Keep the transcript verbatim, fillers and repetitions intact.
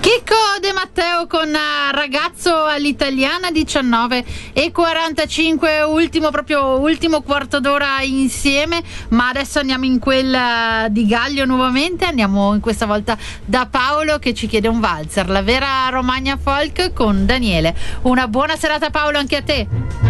Chicco De Matteo con Ragazzo all'italiana, diciannove e quarantacinque, ultimo proprio ultimo quarto d'ora insieme, ma adesso andiamo in quella di Gaglio nuovamente, andiamo in questa volta da Paolo che ci chiede un valzer, la vera Romagna folk con Daniele. Una buona serata Paolo anche a te.